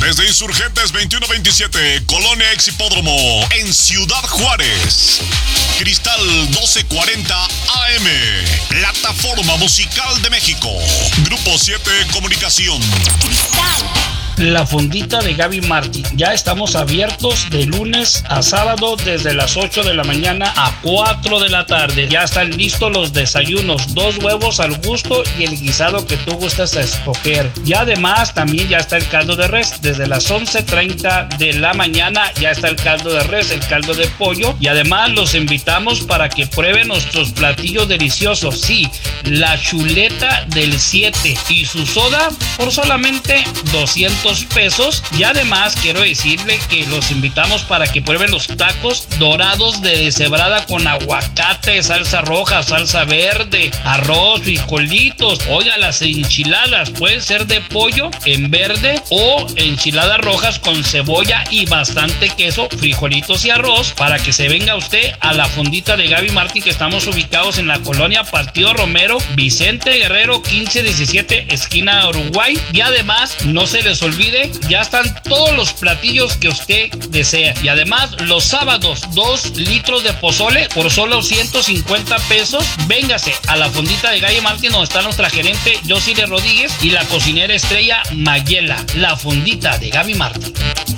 Desde Insurgentes 2127, Colonia Exhipódromo, en Ciudad Juárez. Cristal 1240 AM, Plataforma Musical de México. Grupo 7 Comunicación. La Fondita de Gaby Martin. Ya estamos abiertos de lunes a sábado desde las 8 de la mañana a 4 de la tarde. Ya están listos los desayunos, 2 huevos al gusto y el guisado que tú gustas a escoger. Y además también ya está el caldo de res. Desde las 11:30 de la mañana ya está el caldo de res, el caldo de pollo. Y además los invitamos para que prueben nuestros platillos deliciosos. Sí, la chuleta del 7 y su soda por solamente 200 pesos. Y además quiero decirle que los invitamos para que prueben los tacos dorados de deshebrada con aguacate, salsa roja, salsa verde, arroz, frijolitos. Oiga, las enchiladas pueden ser de pollo en verde o enchiladas rojas con cebolla y bastante queso, frijolitos y arroz, para que se venga usted a la Fondita de Gaby Martin, que estamos ubicados en la colonia Partido Romero, Vicente Guerrero 1517, esquina Uruguay. Y además no se les olvide, ya están todos los platillos que usted desea. Y además los sábados 2 litros de pozole por solo 150 pesos. Véngase a la Fondita de Gaby Martin, donde está nuestra gerente Josile Rodríguez y la cocinera estrella Mayela. La Fondita de Gaby Martin.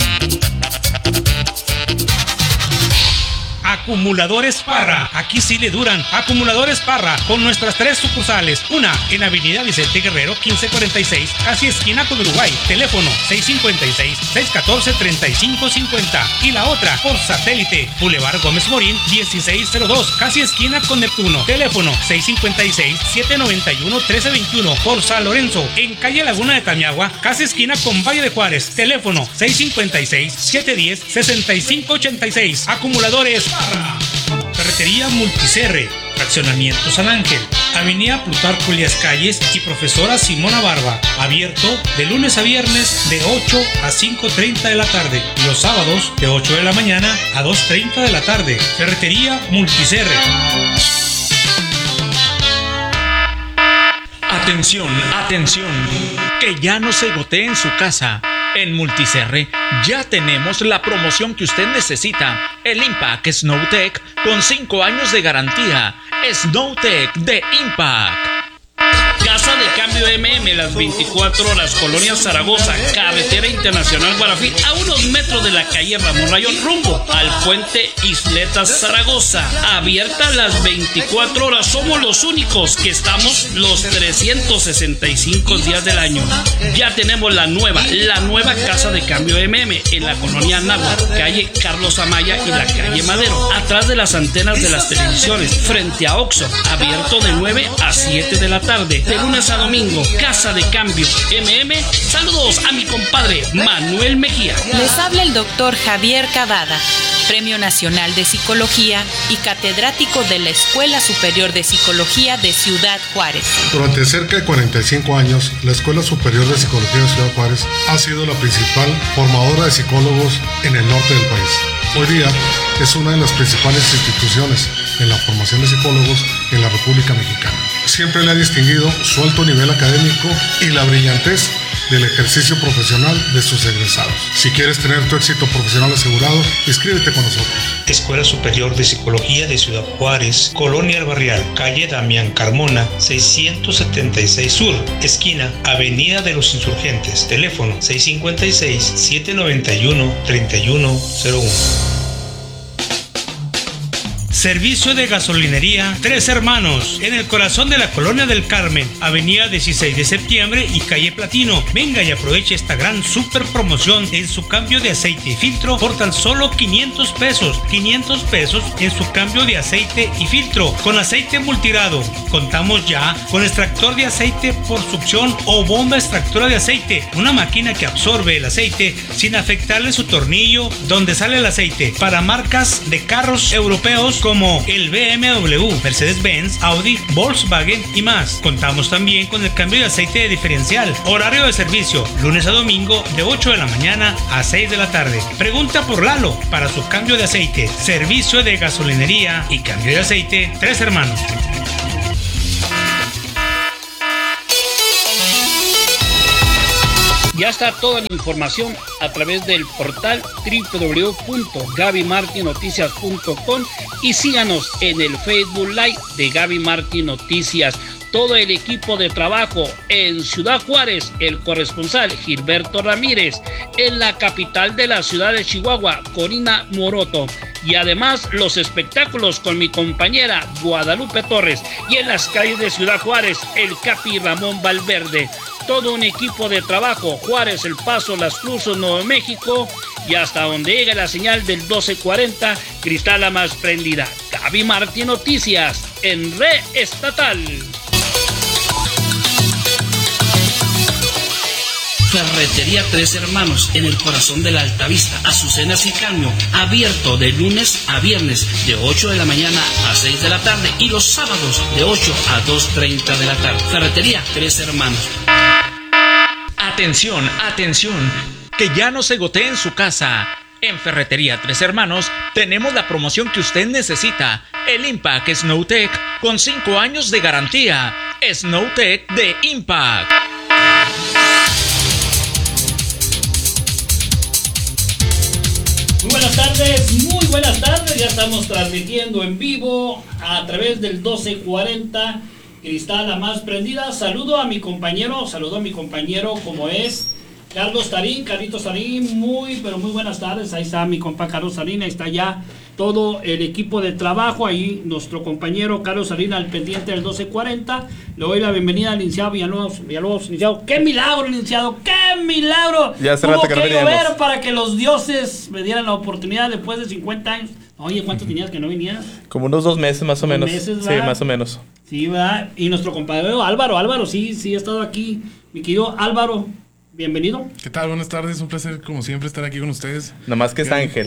Acumuladores Parra, aquí sí le duran. Acumuladores Parra, con nuestras 3 sucursales. Una en Avenida Vicente Guerrero 1546, casi esquina con Uruguay, teléfono 656-614-3550. Y la otra por satélite, Boulevard Gómez Morín 1602, casi esquina con Neptuno, teléfono 656-791-1321. Por San Lorenzo, en calle Laguna de Tamiagua, casi esquina con Valle de Juárez, teléfono 656-710-6586. Acumuladores Parra. Carretería Multicerre, Fraccionamiento San Ángel, Avenida Plutarco Elías Calles y Profesora Simona Barba. Abierto de lunes a viernes de 8 a 5:30 de la tarde y los sábados de 8 de la mañana a 2:30 de la tarde. Ferretería Multicerre. Atención, atención, que ya no se gotee en su casa. En Multicerre ya tenemos la promoción que usted necesita. El Impact SnowTech con 5 años de garantía. SnowTech de Impact. Casa de Cambio las 24 horas, Colonia Zaragoza, Carretera Internacional Guarafit, a unos metros de la calle Ramón Rayón, rumbo al puente Isletas Zaragoza. Abierta las 24 horas, somos los únicos que estamos los 365 días del año. Ya tenemos la nueva Casa de Cambio en la colonia Anáhuac, calle Carlos Amaya y la calle Madero, atrás de las antenas de las televisiones, frente a Oxxo, abierto de 9 a 7 de la tarde, de lunes a domingo. Casa de Cambio Saludos a mi compadre Manuel Mejía. Les habla el doctor Javier Cavada, Premio Nacional de Psicología y catedrático de la Escuela Superior de Psicología de Ciudad Juárez. Durante cerca de 45 años, la Escuela Superior de Psicología de Ciudad Juárez ha sido la principal formadora de psicólogos en el norte del país. Hoy día es una de las principales instituciones en la formación de psicólogos en la República Mexicana. Siempre le ha distinguido su alto nivel académico y la brillantez del ejercicio profesional de sus egresados. Si quieres tener tu éxito profesional asegurado, inscríbete con nosotros. Escuela Superior de Psicología de Ciudad Juárez, Colonia El Barrial, calle Damián Carmona, 676 Sur, esquina Avenida de los Insurgentes, teléfono 656-791-3101. Servicio de gasolinería Tres Hermanos, en el corazón de la Colonia del Carmen, avenida 16 de septiembre y calle Platino. Venga y aproveche esta gran super promoción en su cambio de aceite y filtro por tan solo 500 pesos. 500 pesos en su cambio de aceite y filtro con aceite multirado. Contamos ya con extractor de aceite por succión o bomba extractora de aceite, una máquina que absorbe el aceite sin afectarle su tornillo donde sale el aceite, para marcas de carros europeos como el BMW, Mercedes-Benz, Audi, Volkswagen y más. Contamos también con el cambio de aceite de diferencial. Horario de servicio, lunes a domingo de 8 de la mañana a 6 de la tarde. Pregunta por Lalo para su cambio de aceite. Servicio de gasolinería y cambio de aceite Tres Hermanos. Ya está toda la información a través del portal www.gabymartinoticias.com y síganos en el Facebook Live de Gaby Martín Noticias. Todo el equipo de trabajo en Ciudad Juárez, el corresponsal Gilberto Ramírez, en la capital de la ciudad de Chihuahua, Corina Moroto, y además los espectáculos con mi compañera Guadalupe Torres, y en las calles de Ciudad Juárez, el Capi Ramón Valverde. Todo un equipo de trabajo, Juárez, El Paso, Las Cruces, Nuevo México, y hasta donde llegue la señal del 1240, Cristal la más prendida. Gaby Martín Noticias, en Red Estatal. Ferretería Tres Hermanos, en el corazón de la Altavista, Azucenas y Caño, abierto de lunes a viernes de 8 de la mañana a 6 de la tarde y los sábados de 8 a 2:30 de la tarde. Ferretería Tres Hermanos. Atención, atención, que ya no se gotee en su casa. En Ferretería Tres Hermanos tenemos la promoción que usted necesita, el Impact Snowtech con 5 años de garantía. Snowtech de Impact. Muy buenas tardes, ya estamos transmitiendo en vivo a través del 1240, Cristal la más prendida. Saludo a mi compañero como es Carlitos Tarín, muy buenas tardes. Ahí está mi compa Carlos Tarín, ahí está ya todo el equipo de trabajo, ahí nuestro compañero Carlos Tarín al pendiente del 1240. Le doy la bienvenida al licenciado Villalobos, licenciado. ¡Qué milagro, licenciado! ¡Qué milagro! Ya hace rato que no veníamos. Tuvo que llover para que los dioses me dieran la oportunidad después de 50 años. Oye, ¿cuánto tenías que no venías? Como unos 2 meses más o menos. Meses, sí, más o menos. Sí, ¿verdad? Y nuestro compañero Álvaro, sí, ha estado aquí. Mi querido Álvaro, bienvenido. ¿Qué tal? Buenas tardes, un placer como siempre estar aquí con ustedes. Nomás que es Ángel,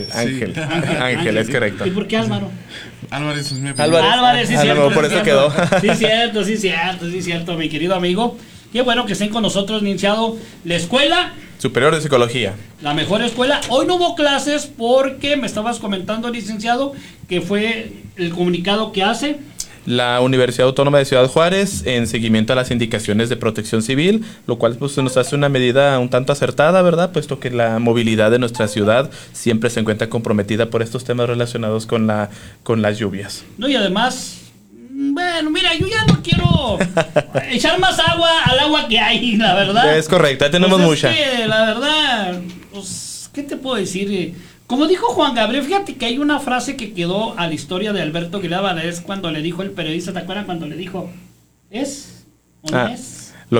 es correcto. ¿Y por qué Álvaro? Álvarez es mi apellido. Álvarez, sí, cierto. Por eso quedó. Sí, cierto, mi querido amigo. Qué bueno que estén con nosotros, licenciado. La escuela Superior de Psicología. La mejor escuela. Hoy no hubo clases porque me estabas comentando, licenciado, que fue el comunicado que hace la Universidad Autónoma de Ciudad Juárez en seguimiento a las indicaciones de protección civil, lo cual pues nos hace una medida un tanto acertada, ¿verdad? Puesto que la movilidad de nuestra ciudad siempre se encuentra comprometida por estos temas relacionados con las lluvias. No, y además, bueno, mira, yo ya no quiero echar más agua al agua que hay, la verdad. Es correcto, ya tenemos pues mucha. Es que, la verdad, pues, ¿qué te puedo decir? Como dijo Juan Gabriel, fíjate que hay una frase que quedó a la historia de Alberto Aguilar Valadez cuando le dijo el periodista, ¿te acuerdas cuando le dijo? ¿Es o no es? Lo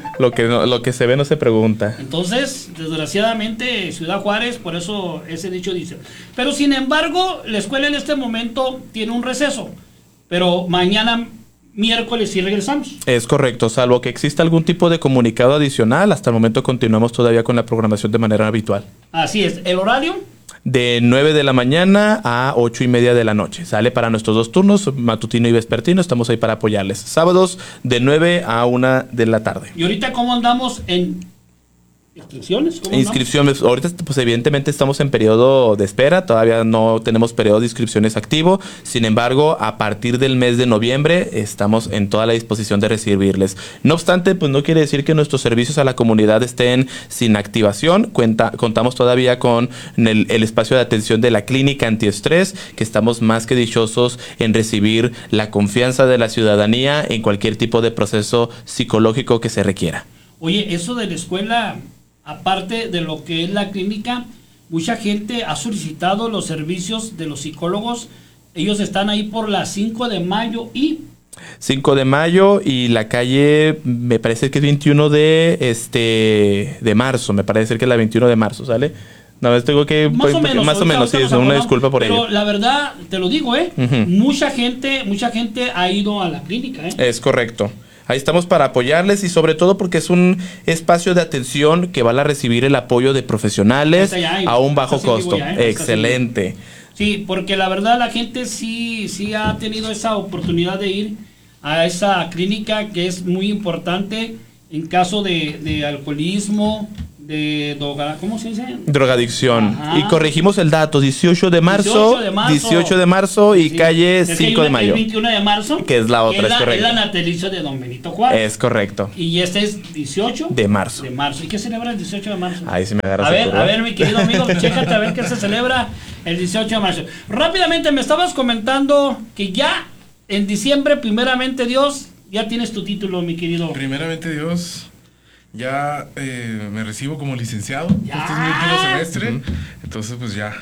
que se ve no se pregunta. Entonces, desgraciadamente, Ciudad Juárez, por eso ese dicho dice. Pero sin embargo, la escuela en este momento tiene un receso, pero mañana miércoles sí regresamos. Es correcto, salvo que exista algún tipo de comunicado adicional, hasta el momento continuamos todavía con la programación de manera habitual. Así es, ¿el horario? De 9 de la mañana a 8:30 de la noche. Sale para nuestros 2 turnos, matutino y vespertino. Estamos ahí para apoyarles. Sábados de 9 a 1 de la tarde. ¿Y ahorita cómo andamos en inscripciones? Inscripciones. Ahorita pues evidentemente estamos en periodo de espera. Todavía no tenemos periodo de inscripciones activo. Sin embargo, a partir del mes de noviembre estamos en toda la disposición de recibirles. No obstante, pues no quiere decir que nuestros servicios a la comunidad estén sin activación. Contamos todavía con el espacio de atención de la clínica antiestrés, que estamos más que dichosos en recibir la confianza de la ciudadanía en cualquier tipo de proceso psicológico que se requiera. Oye, eso de la escuela, aparte de lo que es la clínica, mucha gente ha solicitado los servicios de los psicólogos. Ellos están ahí por la 5 de mayo y... 5 de mayo y la calle, me parece que es 21 de marzo. Me parece que es la 21 de marzo, ¿sale? No, tengo que... Más o menos, sí, es una disculpa por ello. Pero la verdad, te lo digo, mucha gente ha ido a la clínica, Es correcto. Ahí estamos para apoyarles y sobre todo porque es un espacio de atención que van a recibir el apoyo de profesionales a un bajo costo. Excelente. Sí, porque la verdad la gente sí ha tenido esa oportunidad de ir a esa clínica que es muy importante en caso de alcoholismo, ¿cómo se dice? Drogadicción. Ajá. Y corregimos el dato, 18 de marzo y calle 5 de mayo. El 21 de marzo. Que es la otra, es correcto. Es la natalicio de Don Benito Juárez. Es correcto. Y este es 18 de marzo. ¿Y qué celebra el 18 de marzo? Ahí sí me agarras. A ver, mi querido amigo, chécate a ver qué se celebra el 18 de marzo. Rápidamente, me estabas comentando que ya en diciembre, primeramente Dios, ya tienes tu título, mi querido. Primeramente Dios, ya me recibo como licenciado. Este es mi último semestre. Entonces, pues ya.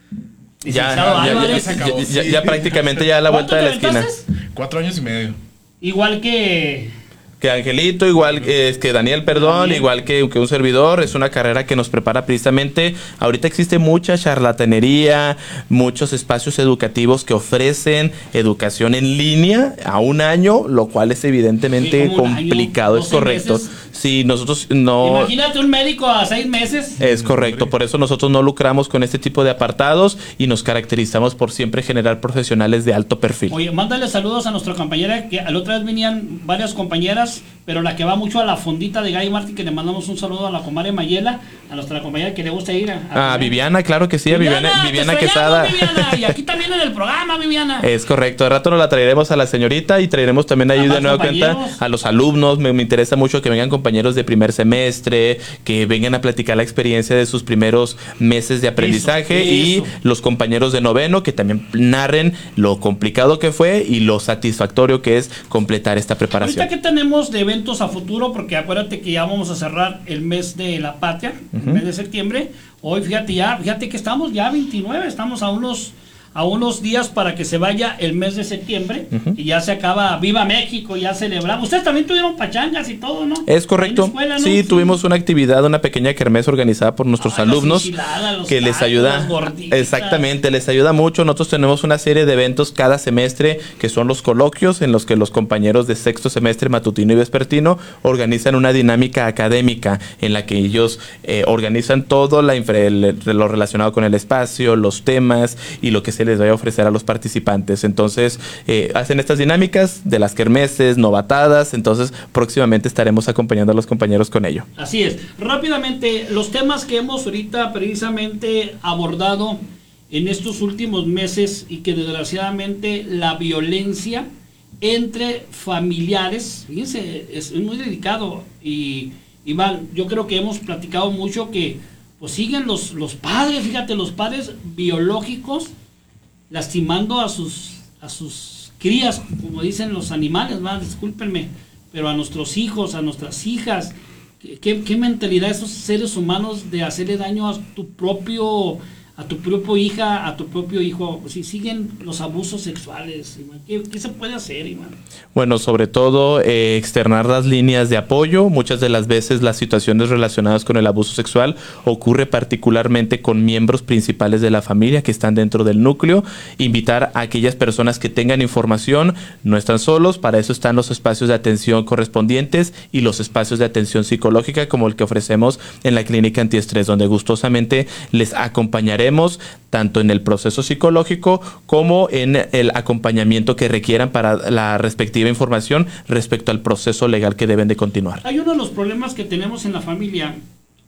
Ya prácticamente ya a la vuelta de la esquina. 4 años y medio. Igual que Angelito, igual que Daniel, perdón, igual que un servidor. Es una carrera que nos prepara precisamente. Ahorita existe mucha charlatanería, muchos espacios educativos que ofrecen educación en línea a un año, lo cual es evidentemente complicado, es correcto. Meses. Sí, nosotros no... Imagínate un médico a 6 meses. Es correcto, por eso nosotros no lucramos con este tipo de apartados y nos caracterizamos por siempre generar profesionales de alto perfil. Oye, mándale saludos a nuestra compañera, que la otra vez venían varias compañeras, pero la que va mucho a la fondita de Gaby Martí, que le mandamos un saludo a la comadre Mayela, a nuestra compañera que le gusta ir a Viviana, claro que sí, Viviana Quesada. Viviana, y aquí también en el programa, Viviana. Es correcto, de rato nos la traeremos a la señorita y traeremos también ahí de nueva cuenta a los alumnos. Me interesa mucho que vengan compañeros de primer semestre, que vengan a platicar la experiencia de sus primeros meses de aprendizaje y los compañeros de noveno que también narren lo complicado que fue y lo satisfactorio que es completar esta preparación. Ahorita que tenemos de eventos a futuro, porque acuérdate que ya vamos a cerrar el mes de la patria, el mes de septiembre. Hoy fíjate que estamos ya 29, estamos a unos días para que se vaya el mes de septiembre y ya se acaba Viva México, ya celebramos. Ustedes también tuvieron pachangas y todo, ¿no? Es correcto. Escuela, ¿no? Sí, tuvimos una actividad, una pequeña kermés organizada por nuestros alumnos que les ayuda. Exactamente, les ayuda mucho. Nosotros tenemos una serie de eventos cada semestre que son los coloquios en los que los compañeros de sexto semestre matutino y vespertino organizan una dinámica académica en la que ellos organizan todo lo relacionado con el espacio, los temas y lo que se les vaya a ofrecer a los participantes. Entonces hacen estas dinámicas de las kermeses, novatadas. Entonces próximamente estaremos acompañando a los compañeros con ello. Así es. Rápidamente, los temas que hemos ahorita precisamente abordado en estos últimos meses y que desgraciadamente la violencia entre familiares, fíjense, es muy delicado y Iván, yo creo que hemos platicado mucho que pues siguen los padres, fíjate, los padres biológicos lastimando a sus crías, como dicen los animales, discúlpenme, pero a nuestros hijos, a nuestras hijas. ¿Qué mentalidad esos seres humanos de hacerle daño a tu propio hija, a tu propio hijo? Si siguen los abusos sexuales, Iván, ¿qué se puede hacer, Iván? Bueno, sobre todo externar las líneas de apoyo. Muchas de las veces las situaciones relacionadas con el abuso sexual ocurre particularmente con miembros principales de la familia que están dentro del núcleo. Invitar a aquellas personas que tengan información, no están solos, para eso están los espacios de atención correspondientes y los espacios de atención psicológica como el que ofrecemos en la clínica antiestrés, donde gustosamente les acompañaremos tanto en el proceso psicológico como en el acompañamiento que requieran para la respectiva información respecto al proceso legal que deben de continuar. Hay uno de los problemas que tenemos en la familia,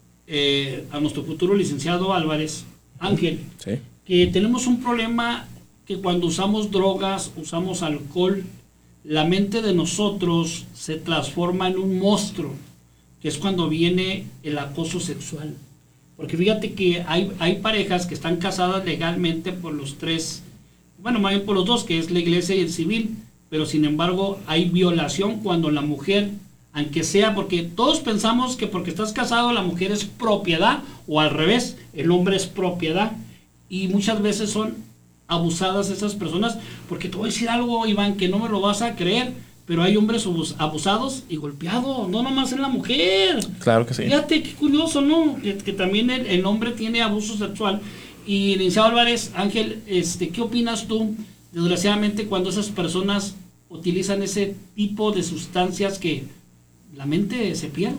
a nuestro futuro licenciado Álvarez, Ángel, sí, que tenemos un problema que cuando usamos drogas, usamos alcohol, la mente de nosotros se transforma en un monstruo, que es cuando viene el acoso sexual. Porque fíjate que hay parejas que están casadas legalmente por los tres, bueno, más bien por los dos, que es la iglesia y el civil, pero sin embargo hay violación cuando la mujer, aunque sea, porque todos pensamos que porque estás casado la mujer es propiedad, o al revés, el hombre es propiedad, y muchas veces son abusadas esas personas, porque te voy a decir algo, Iván, que no me lo vas a creer, pero hay hombres abusados y golpeados, no nomás en la mujer. Claro que sí. Fíjate qué curioso, ¿no? Que también el hombre tiene abuso sexual. Y licenciado Álvarez, Ángel, ¿qué opinas tú, desgraciadamente, cuando esas personas utilizan ese tipo de sustancias que la mente se pierde?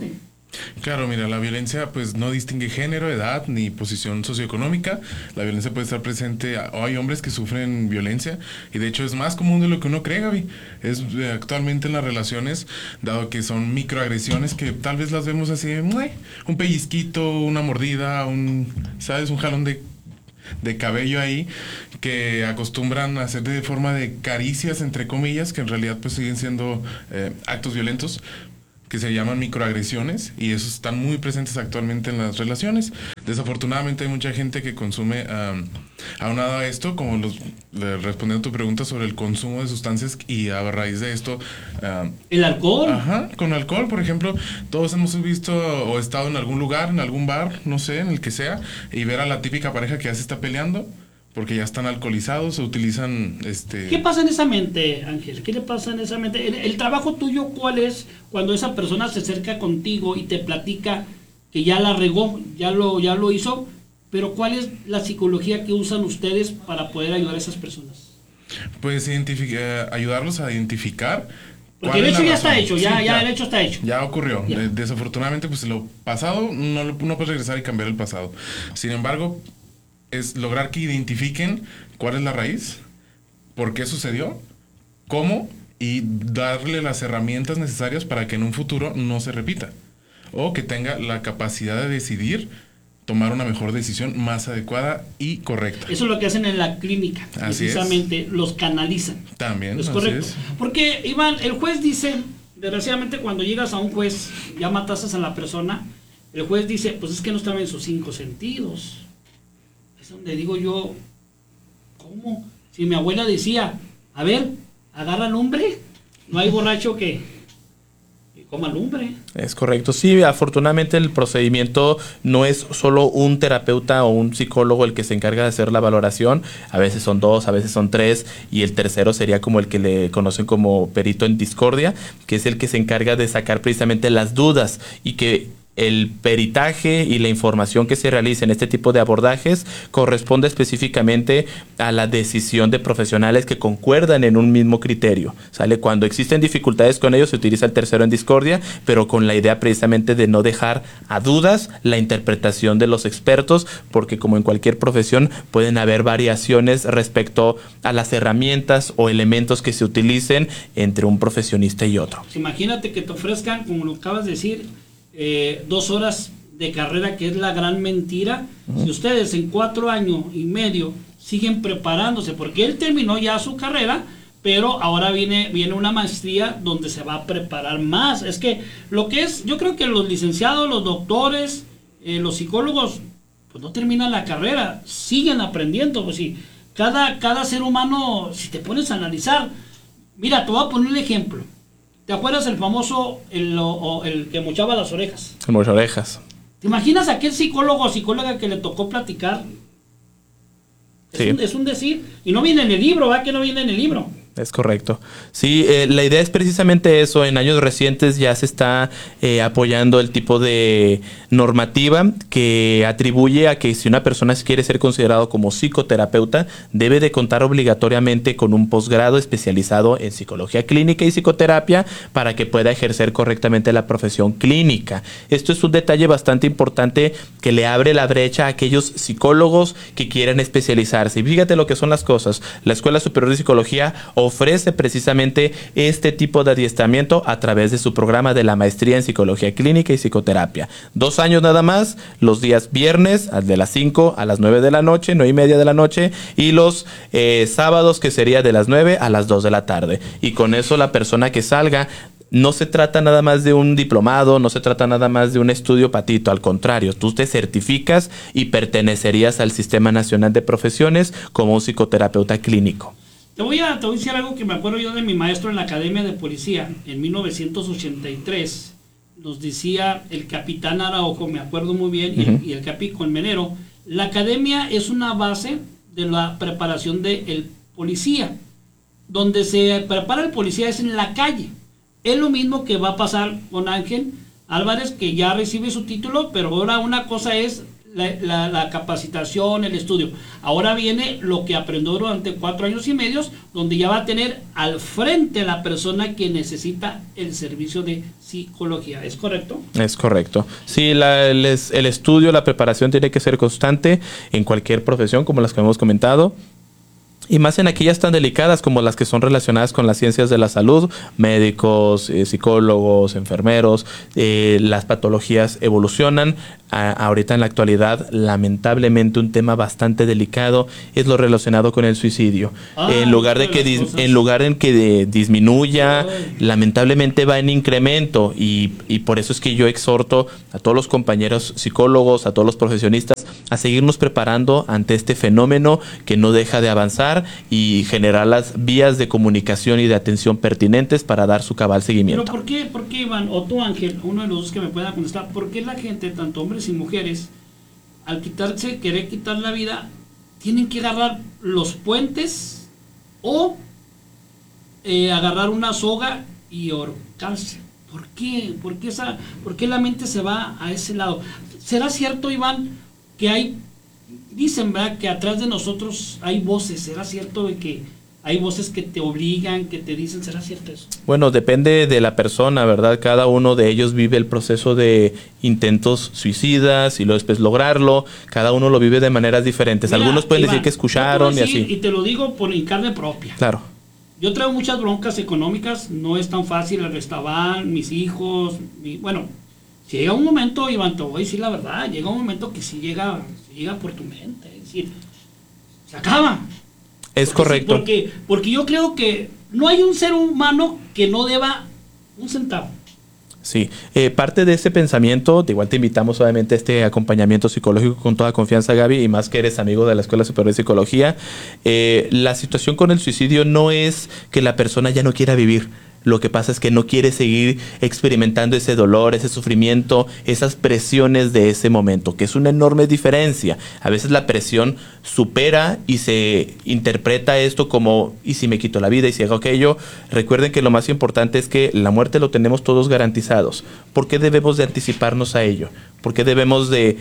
Claro, mira, la violencia pues no distingue género, edad ni posición socioeconómica. La violencia puede estar presente, o hay hombres que sufren violencia y de hecho es más común de lo que uno cree, Gaby. Es actualmente en las relaciones, dado que son microagresiones que tal vez las vemos así, un pellizquito, una mordida, ¿sabes? Un jalón de cabello ahí, que acostumbran a hacer de forma de caricias, entre comillas, que en realidad pues siguen siendo actos violentos, que se llaman microagresiones, y esos están muy presentes actualmente en las relaciones. Desafortunadamente hay mucha gente que consume, aunado a esto, como respondiendo a tu pregunta sobre el consumo de sustancias, y a raíz de esto... ¿el alcohol? Ajá, con alcohol, por ejemplo, todos hemos visto o estado en algún lugar, en algún bar, no sé, en el que sea, y ver a la típica pareja que ya se está peleando, porque ya están alcoholizados o utilizan ¿Qué pasa en esa mente, Ángel? ¿Qué le pasa en esa mente? ¿El trabajo tuyo cuál es cuando esa persona se acerca contigo y te platica que ya la regó, ya lo hizo, pero cuál es la psicología que usan ustedes para poder ayudar a esas personas? Pues ayudarlos a identificar. Porque el hecho ya está hecho, ya el hecho está hecho. Ya ocurrió. Ya. Desafortunadamente, pues lo pasado no puedes regresar y cambiar el pasado. Sin embargo, es lograr que identifiquen cuál es la raíz, por qué sucedió, cómo, y darle las herramientas necesarias para que en un futuro no se repita, o que tenga la capacidad de decidir tomar una mejor decisión más adecuada y correcta. Eso es lo que hacen en la clínica, Así precisamente, los canalizan. También, Es así correcto. es. Porque, Iván, el juez dice, desgraciadamente cuando llegas a un juez, ya mataste a la persona, el juez dice, pues es que no estaba en sus 5 sentidos. Es donde digo yo, ¿cómo? Si mi abuela decía, a ver, agarra lumbre, no hay borracho que coma lumbre. Es correcto, sí, afortunadamente el procedimiento no es solo un terapeuta o un psicólogo el que se encarga de hacer la valoración, a veces son 2, a veces son 3, y el tercero sería como el que le conocen como perito en discordia, que es el que se encarga de sacar precisamente las dudas, y que el peritaje y la información que se realiza en este tipo de abordajes corresponde específicamente a la decisión de profesionales que concuerdan en un mismo criterio. ¿Sale? Cuando existen dificultades con ellos se utiliza el tercero en discordia, pero con la idea precisamente de no dejar a dudas la interpretación de los expertos, porque como en cualquier profesión pueden haber variaciones respecto a las herramientas o elementos que se utilicen entre un profesionista y otro. Pues imagínate que te ofrezcan, como lo acabas de decir, 2 horas de carrera, que es la gran mentira. Si ustedes en 4 años y medio siguen preparándose, porque él terminó ya su carrera, pero ahora viene una maestría donde se va a preparar más. Es que lo que es, yo creo que los licenciados, los doctores, los psicólogos, pues no terminan la carrera, siguen aprendiendo. Pues sí, cada ser humano, si te pones a analizar, mira, te voy a poner un ejemplo. ¿Te acuerdas el famoso, el que mochaba las orejas? Como las orejas. ¿Te imaginas a aquel psicólogo o psicóloga que le tocó platicar? Sí. Es un decir. Y no viene en el libro, ¿va? Que no viene en el libro. Es correcto. Sí, la idea es precisamente eso. En años recientes ya se está apoyando el tipo de normativa que atribuye a que si una persona quiere ser considerado como psicoterapeuta, debe de contar obligatoriamente con un posgrado especializado en psicología clínica y psicoterapia para que pueda ejercer correctamente la profesión clínica. Esto es un detalle bastante importante que le abre la brecha a aquellos psicólogos que quieran especializarse. Y fíjate lo que son las cosas. La Escuela Superior de Psicología ofrece precisamente este tipo de adiestramiento a través de su programa de la maestría en psicología clínica y psicoterapia. 2 años nada más, los días viernes de las 5 a las 9 de la noche, 9:30 de la noche, y los sábados que sería de las 9 a las 2 de la tarde. Y con eso la persona que salga, no se trata nada más de un diplomado, no se trata nada más de un estudio patito, al contrario, tú te certificas y pertenecerías al Sistema Nacional de Profesiones como un psicoterapeuta clínico. Te voy a decir algo que me acuerdo yo de mi maestro en la Academia de Policía en 1983. Nos decía el capitán Araujo, me acuerdo muy bien, y el capi Colmenero, la academia es una base de la preparación del policía. Donde se prepara el policía es en la calle. Es lo mismo que va a pasar con Ángel Álvarez, que ya recibe su título, pero ahora una cosa es la capacitación, el estudio. Ahora viene lo que aprendió durante 4 años y medio, donde ya va a tener al frente la persona que necesita el servicio de psicología. ¿Es correcto? Es correcto. Sí, el estudio, la preparación tiene que ser constante en cualquier profesión, como las que hemos comentado. Y más en aquellas tan delicadas como las que son relacionadas con las ciencias de la salud, médicos, psicólogos, enfermeros, las patologías evolucionan. Ahorita en la actualidad, lamentablemente, un tema bastante delicado es lo relacionado con el suicidio. En lugar en que disminuya, lamentablemente va en incremento, y por eso es que yo exhorto a todos los compañeros psicólogos, a todos los profesionistas, a seguirnos preparando ante este fenómeno que no deja de avanzar y generar las vías de comunicación y de atención pertinentes para dar su cabal seguimiento. Pero ¿por qué, Iván, o tú, Ángel, uno de los dos que me pueda contestar, por qué la gente, tanto hombres y mujeres, al querer quitar la vida, tienen que agarrar los puentes o agarrar una soga y ahorcarse? ¿Por qué? ¿Por qué la mente se va a ese lado? ¿Será cierto, Iván, que dicen, ¿verdad?, que atrás de nosotros hay voces? ¿Será cierto de que hay voces que te obligan, que te dicen? ¿Será cierto eso? Bueno, depende de la persona, ¿verdad? Cada uno de ellos vive el proceso de intentos suicidas y luego después lograrlo. Cada uno lo vive de maneras diferentes. Mira, algunos pueden Iván, decir que escucharon y así. Y te lo digo en carne propia. Claro. Yo traigo muchas broncas económicas, no es tan fácil el restaurante, mis hijos, bueno, si llega un momento, Iván, te voy a decir la verdad, llega un momento que sí llega por tu mente, es decir, se acaba. Es correcto. Porque yo creo que no hay un ser humano que no deba un centavo. Sí, parte de ese pensamiento, de igual te invitamos obviamente a este acompañamiento psicológico con toda confianza, Gaby, y más que eres amigo de la Escuela Superior de Psicología. La situación con el suicidio no es que la persona ya no quiera vivir. Lo que pasa es que no quiere seguir experimentando ese dolor, ese sufrimiento, esas presiones de ese momento, que es una enorme diferencia. A veces la presión supera y se interpreta esto como, ¿y si me quito la vida? ¿Y si hago aquello? Recuerden que lo más importante es que la muerte lo tenemos todos garantizados. ¿Por qué debemos de anticiparnos a ello? ¿Por qué debemos de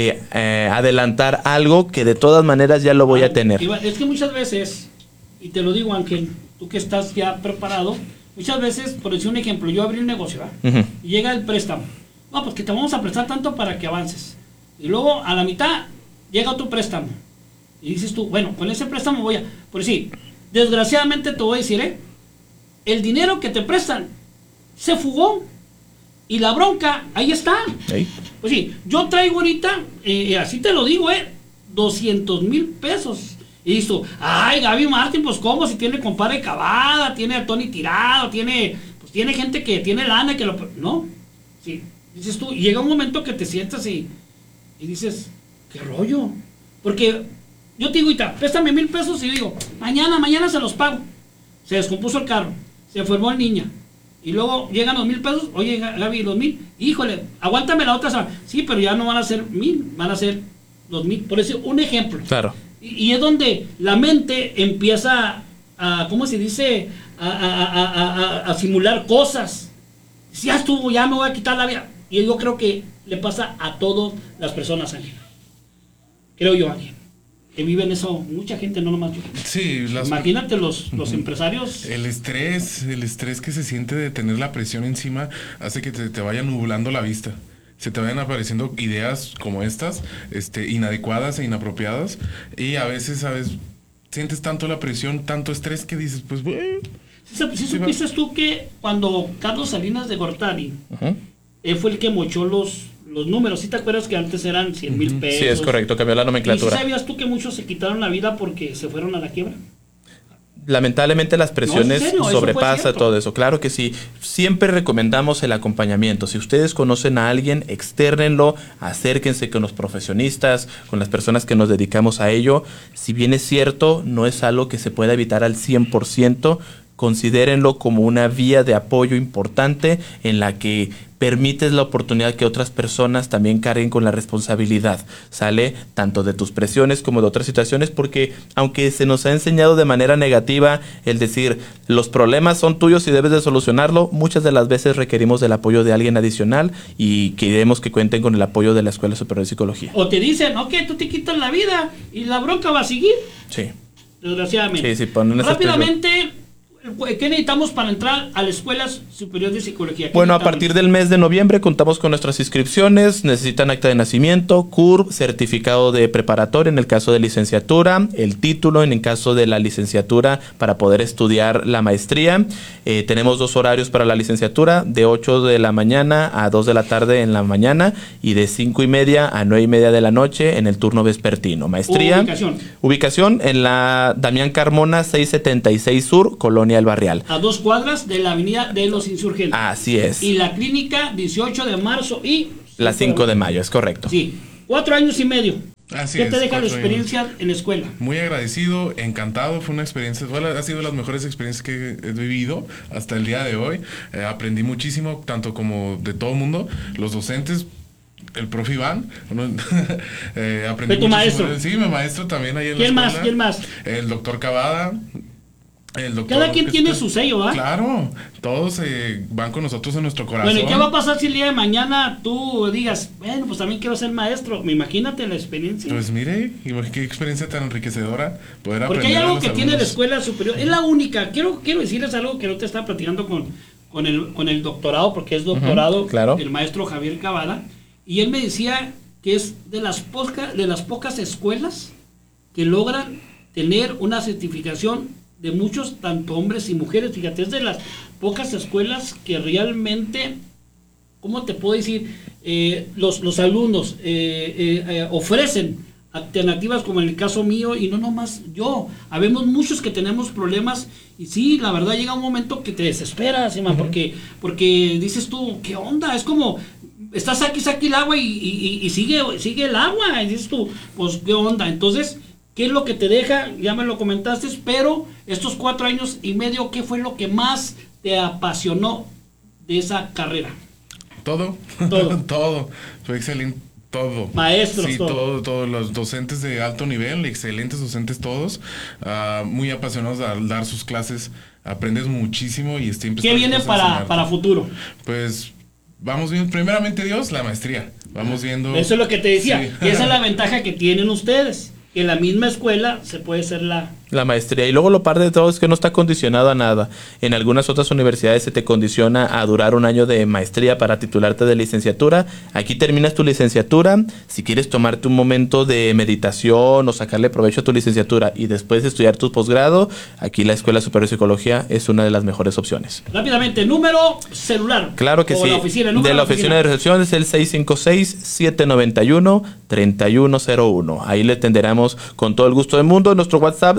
adelantar algo que de todas maneras ya lo voy a tener? Es que muchas veces, y te lo digo, Ángel, tú que estás ya preparado, muchas veces, por decir un ejemplo, yo abrí un negocio, ¿verdad? Y llega el préstamo. No, pues que te vamos a prestar tanto para que avances. Y luego a la mitad llega otro préstamo. Y dices tú, bueno, con ese préstamo voy a... Por decir, desgraciadamente te voy a decir, el dinero que te prestan se fugó. Y la bronca, ahí está. ¿Sí? Pues sí, yo traigo ahorita, así te lo digo, 200,000 pesos. Y dices tú, ay, Gaby Martín, pues cómo, si tiene compadre Cavada, tiene a Tony Tirado, tiene gente que tiene lana, que lo... No, sí, dices tú, y llega un momento que te sientas y dices, qué rollo. Porque yo te digo, ahorita, préstame 1,000 pesos y digo, mañana se los pago. Se descompuso el carro, se enfermó el niño. Y luego llegan los 1,000 pesos, oye, Gaby, los 1,000, híjole, aguántame la otra semana. Sí, pero ya no van a ser 1,000, van a ser 2,000. Por eso, un ejemplo. Claro. Y es donde la mente empieza a ¿cómo se dice? A simular cosas. Si ya estuvo, ya me voy a quitar la vida. Y yo creo que le pasa a todas las personas, Ángel. Creo yo, Ángel. Que viven eso, mucha gente, no nomás yo. Sí, imagínate los empresarios. El estrés que se siente de tener la presión encima hace que te vaya nublando la vista. Se te vayan apareciendo ideas como estas, inadecuadas e inapropiadas, y a veces sientes tanto la presión, tanto estrés que dices, pues bueno. ¿Sí supiste tú que cuando Carlos Salinas de Gortari, él fue el que mochó los números? ¿Sí te acuerdas que antes eran 100,000 pesos? Sí, es correcto, cambió la nomenclatura. ¿Y sí sabías tú que muchos se quitaron la vida porque se fueron a la quiebra? Lamentablemente las presiones sobrepasa todo eso. Claro que sí. Siempre recomendamos el acompañamiento. Si ustedes conocen a alguien, externenlo, acérquense con los profesionistas, con las personas que nos dedicamos a ello. Si bien es cierto, no es algo que se pueda evitar al 100%, considérenlo como una vía de apoyo importante en la que permites la oportunidad que otras personas también carguen con la responsabilidad, ¿sale? Tanto de tus presiones como de otras situaciones, porque aunque se nos ha enseñado de manera negativa el decir, los problemas son tuyos y debes de solucionarlo, muchas de las veces requerimos del apoyo de alguien adicional y queremos que cuenten con el apoyo de la Escuela Superior de Psicología. O te dicen, ok, tú te quitas la vida y la bronca va a seguir. Sí. Desgraciadamente. Sí, ponen ese Rápidamente, ¿qué necesitamos para entrar a la Escuela Superior de Psicología? Bueno, a partir del mes de noviembre contamos con nuestras inscripciones. Necesitan acta de nacimiento, CURP, certificado de preparatoria en el caso de licenciatura, el título en el caso de la licenciatura para poder estudiar la maestría. Tenemos 2 horarios para la licenciatura, de 8 de la mañana a 2 de la tarde en la mañana y de 5:30 a 9:30 de la noche en el turno vespertino. Maestría. Ubicación en la Damián Carmona 676 Sur, Colonia El Barrial. A 2 cuadras de la Avenida de los Insurgentes. Así es. Y la clínica 18 de marzo y... La 5 de mayo, es correcto. Sí. 4 años y medio. Así ¿Qué es, te deja la 4 experiencia años. en la escuela? Muy agradecido, encantado, fue una experiencia, ha sido de las mejores experiencias que he vivido hasta el día de hoy. Aprendí muchísimo, tanto como de todo el mundo, los docentes, el profe Iván, aprendí ¿De tu maestro? Sí, mi maestro también ahí en la escuela. ¿Quién más? El doctor Cavada. Cada quien tiene su sello, ¿ah? Claro, todos van con nosotros en nuestro corazón. Bueno, ¿y qué va a pasar si el día de mañana tú digas, bueno, pues también quiero ser maestro? Imagínate la experiencia. Pues mire, qué experiencia tan enriquecedora poder aprender. Porque hay algo a los que tiene la alumnos. escuela superior, es la única. Quiero decirles algo que no te estaba platicando con el doctorado, porque es doctorado, claro. El maestro Javier Cavada, y él me decía que es de las pocas escuelas que logran tener una certificación de muchos, tanto hombres y mujeres. Fíjate, es de las pocas escuelas que realmente, ¿cómo te puedo decir? Los alumnos ofrecen alternativas, como en el caso mío, y no nomás yo. Habemos muchos que tenemos problemas, y sí, la verdad llega un momento que te desesperas, porque dices tú, ¿qué onda? Es como, estás aquí el agua y sigue el agua, y dices tú, pues, ¿qué onda? Entonces, ¿qué es lo que te deja? Ya me lo comentaste, pero estos 4 años y medio, ¿qué fue lo que más te apasionó de esa carrera? Todo. Todo. Fue excelente. Todo. Maestros, sí, todos los docentes de alto nivel, excelentes docentes todos, muy apasionados al dar sus clases, aprendes muchísimo y siempre. ¿Qué viene para futuro? Pues vamos viendo, primeramente Dios, la maestría. Vamos viendo. Eso es lo que te decía. Sí. Y esa es la ventaja que tienen ustedes, que en la misma escuela se puede hacer la maestría. Y luego lo par de todo es que no está condicionado a nada. En algunas otras universidades se te condiciona a durar 1 año de maestría para titularte de licenciatura. Aquí terminas tu licenciatura. Si quieres tomarte un momento de meditación o sacarle provecho a tu licenciatura y después estudiar tu posgrado, aquí la Escuela Superior de Psicología es una de las mejores opciones. Rápidamente, número celular. Claro que o sí. La oficina, de la oficina de recepción es el 656-791-3101. Ahí le atenderemos con todo el gusto del mundo. Nuestro WhatsApp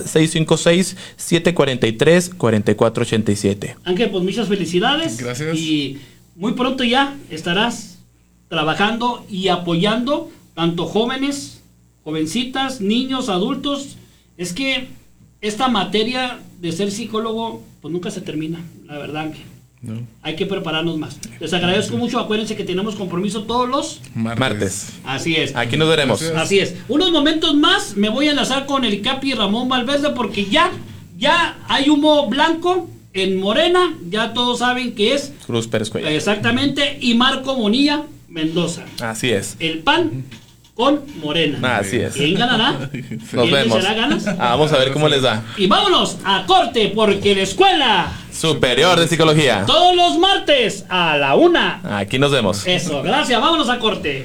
656-743-4487. Ángel, pues muchas felicidades. Gracias. Y muy pronto ya estarás trabajando y apoyando tanto jóvenes, jovencitas, niños, adultos. Es que esta materia de ser psicólogo, pues nunca se termina, la verdad, Ángel. No. Hay que prepararnos más. Les agradezco mucho. Acuérdense que tenemos compromiso todos los martes. Así es. Aquí nos veremos. Gracias. Así es. Unos momentos más me voy a enlazar con el Capi Ramón Valverde, porque ya hay humo blanco en Morena. Ya todos saben que es Cruz Pérez Cuellar. exactamente. Y Marco Bonilla Mendoza. Así es. El PAN con Morena. Así es. ¿Quién ganará? Nos ¿Quién vemos. les hará ganas? Vamos a ver cómo les va. Y vámonos a corte, porque la Escuela Superior de Psicología. todos los martes a la 1. Aquí nos vemos. Eso, gracias. Vámonos a corte.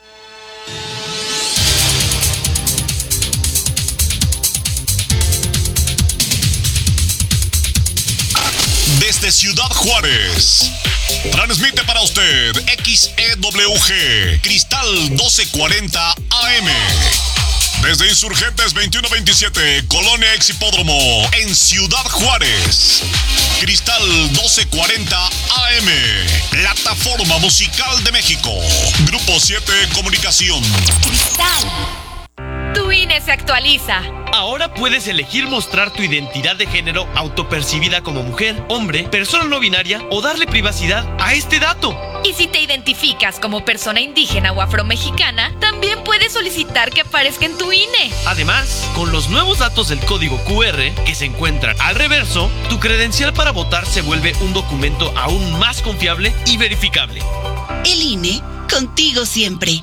Desde Ciudad Juárez, transmite para usted XEWG Cristal 1240 AM. Desde Insurgentes 2127, Colonia Exhipódromo, en Ciudad Juárez. Cristal 1240 AM, Plataforma Musical de México. Grupo 7 Comunicación. Cristal. Tu INE se actualiza. Ahora puedes elegir mostrar tu identidad de género autopercibida como mujer, hombre, persona no binaria o darle privacidad a este dato. Y si te identificas como persona indígena o afromexicana, también puedes solicitar que aparezca en tu INE. Además, con los nuevos datos del código QR que se encuentran al reverso, tu credencial para votar se vuelve un documento aún más confiable y verificable. El INE, contigo siempre.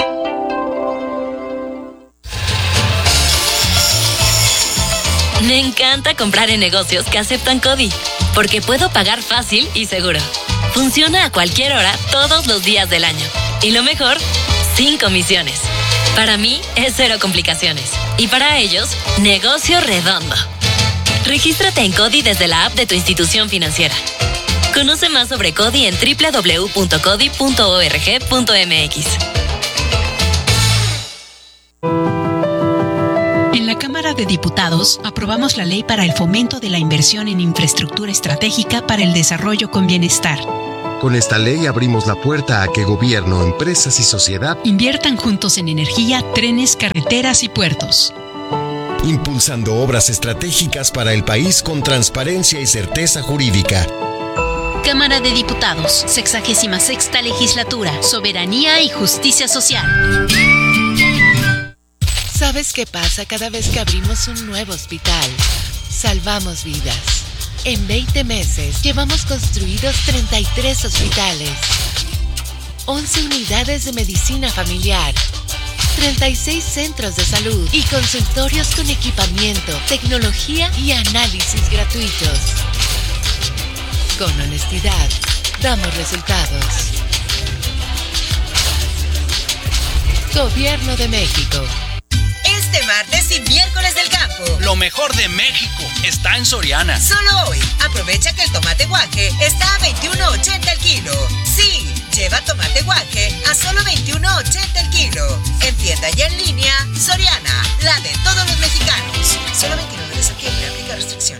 Me encanta comprar en negocios que aceptan CODI, porque puedo pagar fácil y seguro. Funciona a cualquier hora, todos los días del año. Y lo mejor, sin comisiones. Para mí, es cero complicaciones. Y para ellos, negocio redondo. Regístrate en CODI desde la app de tu institución financiera. Conoce más sobre CODI en www.codi.org.mx. En la Cámara de Diputados aprobamos la ley para el fomento de la inversión en infraestructura estratégica para el desarrollo con bienestar. Con esta ley abrimos la puerta a que gobierno, empresas y sociedad inviertan juntos en energía, trenes, carreteras y puertos. Impulsando obras estratégicas para el país con transparencia y certeza jurídica. Cámara de Diputados, 66ª Legislatura, Soberanía y Justicia Social. ¿Sabes qué pasa cada vez que abrimos un nuevo hospital? Salvamos vidas. En 20 meses llevamos construidos 33 hospitales, 11 unidades de medicina familiar, 36 centros de salud y consultorios con equipamiento, tecnología y análisis gratuitos. Con honestidad, damos resultados. Gobierno de México. Este martes y miércoles del campo. Lo mejor de México está en Soriana. Solo hoy, aprovecha que el tomate guaje está a $21.80 el kilo. Sí, lleva tomate guaje a solo $21.80 el kilo. En tienda y en línea, solo